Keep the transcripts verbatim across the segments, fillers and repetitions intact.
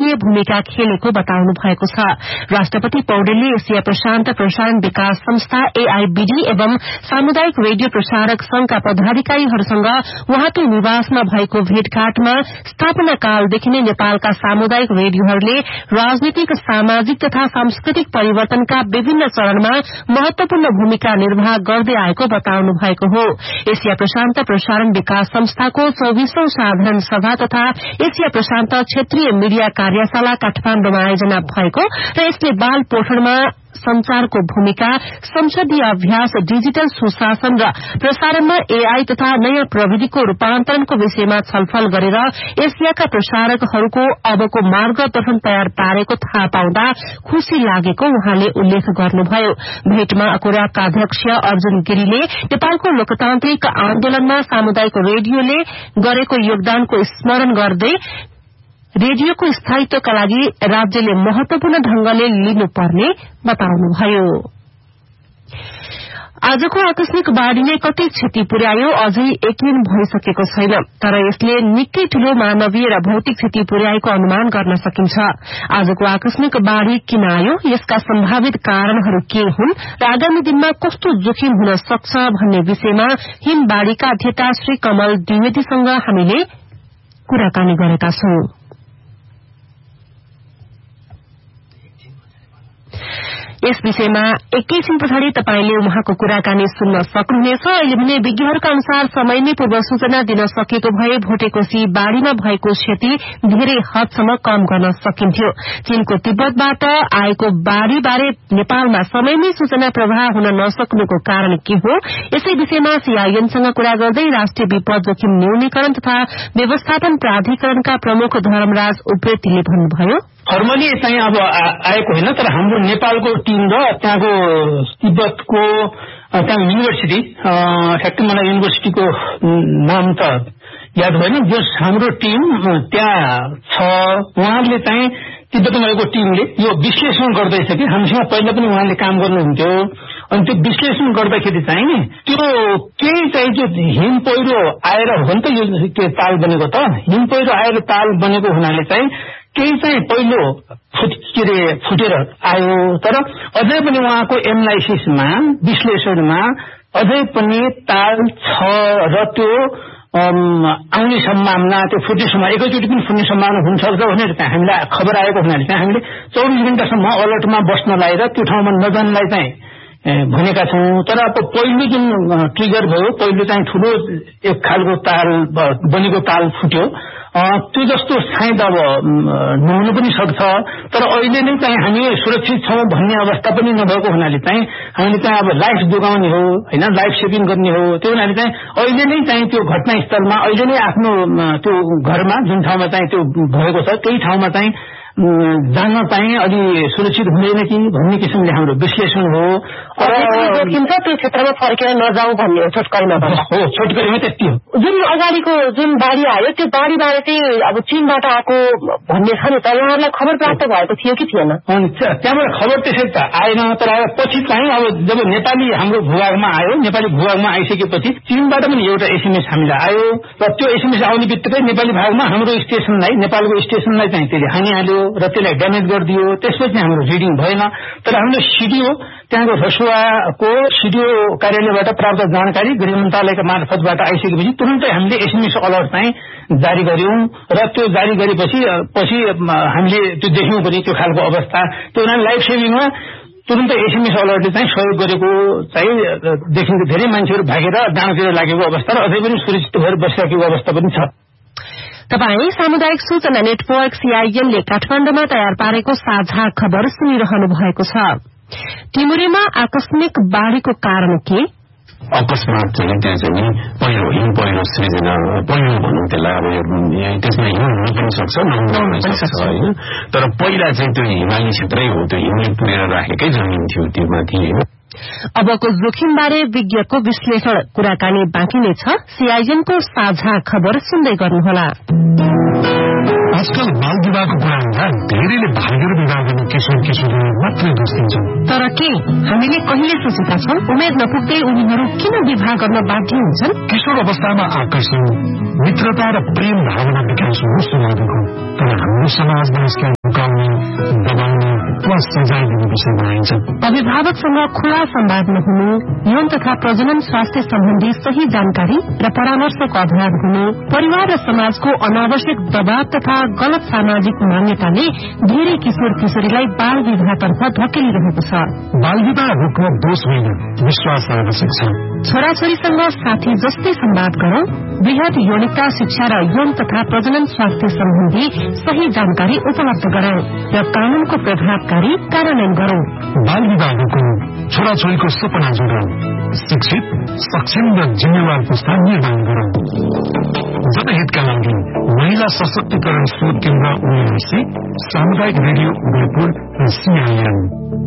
उल्लेखनीय भूमिका खेलेको बताउनु भएको छ। राष्ट्रपति पौडेलले एशिया प्रशान्त प्रसारण विकास संस्था एआईबीडी एवं सामुदायिक रेडियो प्रसारक संघका पदाधिकारीहरूसँग उहाँकै निवासमा भएको भेटघाटमा स्थापना कालदेखि नै नेपालका सामुदायिक रेडियोहरूले राजनीतिक, सामाजिक तथा सांस्कृतिक परिवर्तनका विभिन्न चरणमा महत्वपूर्ण भूमिका निर्वाह गर्दै आएको बताउनु भएको हो। एशिया प्रशान्त प्रसारण विकास संस्थाको चौबीसौं साधारण सभा तथा एशिया प्रशान्त क्षेत्रीय मीडिया कार्यशाला काठमाण्डुमा आयोजना भएको र यसले बाल पोषणमा संचारको भूमिका, संसदीय अभ्यास, डिजिटल सुशासन र प्रसारणमा एआई तथा नयाँ प्रविधिको रूपान्तरणको विषयमा छलफल गरेर एशियाका प्रसारकहरूको अबको मार्गदर्शन तयार पारेको थाहा पाउँदा खुशी लागेको उहाँले उल्लेख गर्नुभयो। भेटमा अकोराका अध्यक्ष अर्जुन गिरीले नेपालको लोकतान्त्रिक आन्दोलनमा सामुदायिक रेडियोले गरेको योगदानको स्मरण गर्दै रेडियोको स्थायित्वका लागि राज्यले महत्वपूर्ण ढंगले लिनुपर्ने बताउनुभयो। आजको आकस्मिक बाढ़ीले कति क्षति पुर्यायो अझै यकिन भइसकेको छैन, तर यसले निकै ठूलो मानवीय र भौतिक क्षति पुर्याएको अनुमान गर्न सकिन्छ। आजको आकस्मिक बाढ़ी किन आयो, यसका सम्भावित कारणहरू के हुन् र आगामी दिनमा कस्तो जोखिम हुन सक्छ भन्ने विषयमा हिमबाढ़ीका अध्येता श्री कमल द्विवेदीसँग हामीले कुराकानी गरेका छौं। यस विषयमा एकैछिन पछाडि तपाईले उहाँको कुराकानी सुन्न सक्नुहुनेछ। अहिले भने विज्ञहरूका अनुसार समयमै पूर्व सूचना दिन सकेको भए भोटेकोशी बाढ़ीमा भएको क्षति धेरै हदसम्म कम गर्न सकिन्थ्यो। चीनको तिब्बतबाट आएको बाढ़ी बारे नेपालमा समयमै सूचना प्रवाह हुन नसक्नुको कारण के हो, यसै विषयमा सीआईएनसँग कुरा गर्दै राष्ट्रिय विपद जोखिम न्यूनीकरण तथा व्यवस्थापन प्राधिकरणका प्रमुख धर्मराज उप्रेतीले भन्नुभयो, फर्मली चाहिँ अब आएको होइन, तर हाम्रो नेपालको टिम र त्यहाँको तिब्बतको त्यहाँ युनिभर्सिटी, ठ्याक्कै मलाई युनिभर्सिटीको नाम त याद भएन, जो हाम्रो टिम त्यहाँ छ, उहाँले चाहिँ तिब्बतमा गएको टिमले यो विश्लेषण गर्दैछ कि हामीसँग पहिला पनि उहाँले काम गर्नुहुन्थ्यो। अनि त्यो विश्लेषण गर्दाखेरि चाहिँ नि त्यो केही चाहिँ त्यो हिम पहिरो आएर हो नि त यो ताल बनेको, त हिम पहिरो आएर ताल बनेको हुनाले चाहिँ केही चाहिँ पहिलो फुट के अरे फुटेर आयो। तर अझै पनि उहाँको एनालाइसिसमा, विश्लेषणमा अझै पनि ताल छ र त्यो आउने सम्भावना, त्यो फुट्ने सम्भावना, एकैचोटि पनि फुट्ने सम्भावना हुन सक्छ भनेर चाहिँ हामीलाई खबर आएको हुनाले चाहिँ हामीले चौबिस घण्टासम्म अलर्टमा बस्नलाई र त्यो ठाउँमा नजानलाई चाहिँ भनेका छौं। तर अब पहिलो जुन ट्रिगर भयो, पहिलो चाहिँ ठूलो एक खालको ताल बनेको ताल फुट्यो, त्यो जस्तो सायद अब नहुनु पनि सक्छ। तर अहिले नै चाहिँ हामी सुरक्षित छौं भन्ने अवस्था पनि नभएको हुनाले चाहिँ हामीले चाहिँ अब लाइफ जोगाउने हो हैन, लाइफ सेभिङ गर्ने हो। त्यो हुनाले चाहिँ अहिले नै चाहिँ त्यो घटनास्थलमा, अहिले नै आफ्नो त्यो घरमा जुन ठाउँमा चाहिँ त्यो भएको छ त्यही ठाउँमा चाहिँ जान चाहिँ अलि सुरक्षित हुँदैन कि भन्ने किसिमले हाम्रो विश्लेषण हो। जोखिम छ त्यो क्षेत्रमा फर्केर नजाऊ भन्ने हो छोटकरीमा हो, छोटकरीमा त्यति हो। जुन अगाडिको जुन बाढ़ी आयो त्यो बाढ़ीबारे चाहिँ अब चीनबाट आएको भन्ने छ नि, त यहाँहरूलाई खबर प्राप्त भएको थियो कि थिएन? त्यहाँबाट खबर त्यसरी त आएन, तर पछि चाहिँ अब जब नेपाली हाम्रो भूभागमा आयो, नेपाली भूभागमा आइसकेपछि चीनबाट पनि एउटा एसएमएस हामीलाई आयो र त्यो एसएमएस आउने बित्तिकै नेपाली भागमा हाम्रो स्टेशनलाई, नेपालको स्टेशनलाई चाहिँ त्यसले हानिहाल्यो र त्यसलाई ड्यामेज गरिदियो। त्यसपछि हाम्रो रिडिङ भएन। तर हाम्रो सिडिओ, त्यहाँको रसुवाको सिडिओ कार्यालयबाट प्राप्त जानकारी गृह मन्त्रालयका मार्फतबाट आइसकेपछि तुरन्तै हामीले एसएमएस अलर्ट चाहिँ जारी गर्यौं र त्यो जारी गरेपछि पछि हामीले त्यो देख्यौं पनि त्यो खालको अवस्था। त्यो हुनाले लाइफ सेभिङमा तुरन्तै एसएमएस अलर्टले चाहिँ सहयोग गरेको चाहिँ देखिन्छ। धेरै मान्छेहरू भागेर डाँडातिर लागेको अवस्था र अझै पनि सुरक्षित भएर बसिरहेको अवस्था पनि छ। तपाईं सामुदायिक सूचना नेटवर्क सीआईएनले काठमाण्डुमा तयार पारेको साझा खबर सुनिरहनु भएको छ। टिमुरेमा आकस्मिक बाढ़ीको कारण के? अकस्मात चाहिँ त्यहाँ चाहिँ पहिरो, हिम पहिरो सृजना, पहिरो भनौँ त्यसलाई, अब त्यसमा हिम हुन पनि सक्छ, नहुन पनि सक्छ होइन। तर पहिला चाहिँ त्यो हिमाली क्षेत्रै हो, त्यो हिमले पुरेर राखेकै जमिन थियो त्यो माथि होइन। अबको जोखिमबारे विज्ञको विश्लेषण कुराकानी बाँकी नै छ। सीआईएनको साझा खबर सुन्दै गर्नुहोला। आजकल बाल विवाहको कुरा हुँदा धेरैले भागेर विवाह गर्ने किशोर किशोरीहरू मात्रै दोष दिन्छन्। तर के हामीले कहिले सोचेका छौं उमेर नपुग्दै उनीहरू किन विवाह गर्न बाध्य हुन्छन्? किशोर अवस्थामा आकर्षण, मित्रता र प्रेम भावना विकास हुनु स्वाभाविक हो, तर हाम्रो समाजमा यसलाई दबाउने वा सजाय दिने विषयमा आइन्छ। अभिभावकसँग खुला संवाद नहुनु, यौन तथा प्रजनन स्वास्थ्य सम्बन्धी सही जानकारी र परामर्शको अभाव हुनु, परिवार र समाजको अनावश्यक दबाव तथा गलत सामाजिक मान्यताले धेरै किशोर किशोरीलाई बाल विवाहतर्फ धकेलिरहेको छ। बाल विवाह रोक्न दोष होइन, विश्वास आवश्यक छ। छोराछोरीसँग साथी जस्तै संवाद गरौं, वृहत यौनिकता शिक्षा र यौन तथा प्रजनन स्वास्थ्य सम्बन्धी सही जानकारी उपलब्ध गरौं र कानूनको प्रभावकारी कार्यान्वयन गरौं। बाल विवाह रोकौं, छोराछोरीको सपना जोडौं, शिक्षित, सक्षम र जिम्मेवार पुस्ता निर्माण गरौं। जनहितका लागि महिला सशक्तिकरण शोध केन्द्र ओएनसी, सामुदायिक रेडियो उदयपुर र सीआईएन।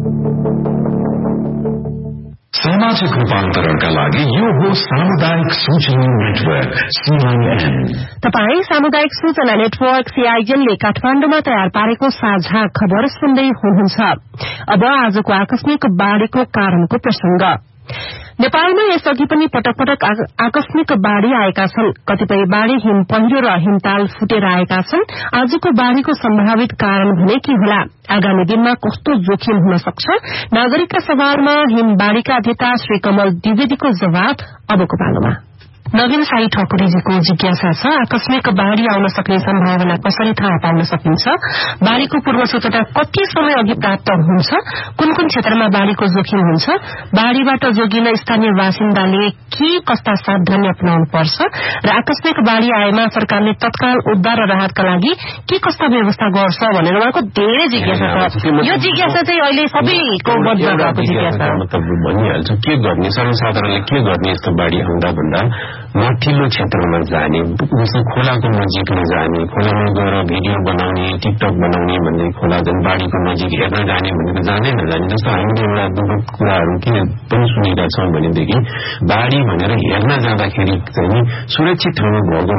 सामाजिक रूपान्तरणका लागि यो हो सामुदायिक सूचना नेटवर्क सीआईएन। तपाई सामुदायिक सूचना नेटवर्क सीआईएनले काठमाडौँमा तयार पारेको साझा खबर सुन्दै हुनुहुन्छ। अब आजको आकस्मिक बाढ़ीको कारणको प्रसंग। नेपालमा यसअघि पनि पटक पटक आकस्मिक बाढ़ी आएका छन्। कतिपय बाढ़ी हिम पहिरो र हिमताल फुटेर आएका छन्। आजको बाढ़ीको सम्भावित कारण भने के होला? आगामी दिनमा कस्तो जोखिम हुन सक्छ? नागरिकका सवालमा हिम बाढ़ीका अध्यक्ष श्री कमल द्विवेदीको जवाब अबको पालोमा। नवीन साई ठकुरीजीको जिज्ञासा छ, आकस्मिक बाढ़ी आउन सक्ने सम्भावना कसरी थाहा पाउन सकिन्छ? बाढ़ीको पूर्व सूचना कति समय अघि प्राप्त हुन्छ? कुन कुन क्षेत्रमा बाढ़ीको जोखिम हुन्छ? बाढ़ीबाट जोगिन स्थानीय बासिन्दाले के कस्ता सावधानी अपनाउनु पर्छ? र आकस्मिक बाढ़ी आएमा सरकारले तत्काल उद्धार र राहतका लागि के कस्ता व्यवस्था गर्छ भनेर उहाँको धेरै जिज्ञासा छ। यो जिज्ञासा चाहिँ अहिले सबैको मनमा भएको जिज्ञासा हो। मतलब भनिहाल्छ के गर्ने, सर्वसाधारणले के गर्ने यस्तो बाढ़ी आउँदा भन्दा माथिल्लो क्षेत्रमा जाने, जस्तो खोलाको नजिकमा जाने, खोलामा गएर भिडियो बनाउने, टिकटक बनाउने भन्ने, खोला झन् बाढ़ीको नजिक हेर्न जाने भनेर जानै नजाने। जस्तो हामीले एउटा दुःखद कुराहरू किन पनि सुनिरहेका छौं भनेदेखि बाढ़ी भनेर हेर्न जाँदाखेरि चाहिँ सुरक्षित ठाउँमा भएको